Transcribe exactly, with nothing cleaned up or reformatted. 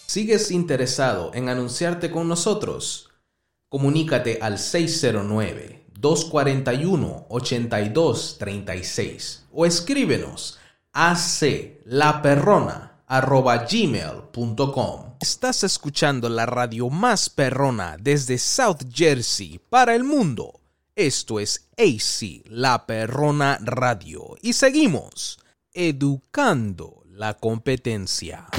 ¿Sigues interesado en anunciarte con nosotros? Comunícate al seis cero nueve, dos cuatro uno, ocho dos tres seis o escríbenos a aclaperrona arroba gmail punto com. Estás escuchando la radio más perrona desde South Jersey para el mundo. Esto es A C La Perrona Radio y seguimos educando la competencia.